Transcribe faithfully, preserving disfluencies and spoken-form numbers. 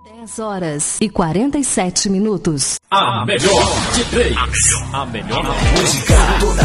dez horas e quarenta e sete minutos. A melhor de três. A melhor música.